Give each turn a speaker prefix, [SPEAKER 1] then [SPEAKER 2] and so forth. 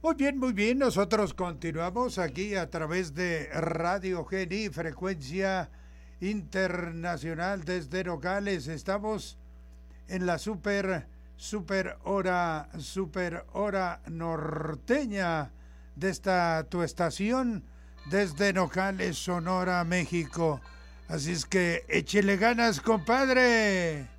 [SPEAKER 1] Muy bien, nosotros continuamos aquí a través de Radio Geni, frecuencia internacional desde Nogales. Estamos en la super hora norteña de esta tu estación desde Nogales, Sonora, México. Así es que échele ganas, compadre.